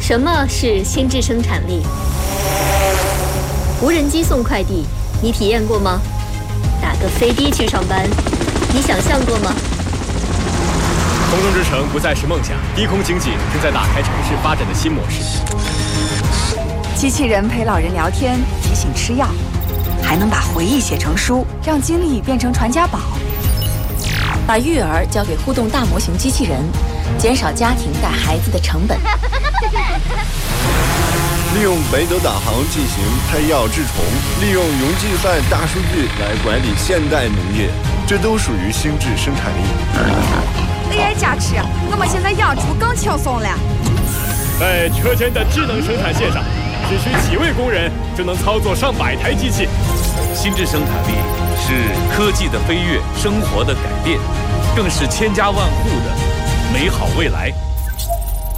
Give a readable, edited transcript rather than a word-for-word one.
什么是心智生产力？无人机送快递，你体验过吗？打个飞的去上班，你想象过吗？ 空中之城不再是梦想，低空经济正在打开城市发展的新模式。 机器人陪老人聊天，提醒吃药，还能把回忆写成书，让经历变成传家宝。 把育儿交给互动大模型机器人，减少家庭带孩子的成本。 利用北斗导航进行胎药治虫，利用云计算大数据来管理现代农业，这都属于心智生产力。 AI 加持，我们现在养猪更轻松了。 在车间的智能生产线上，只需几位工人就能操作上百台机器。 心智生产力是科技的飞跃，生活的改变，更是千家万户的美好未来。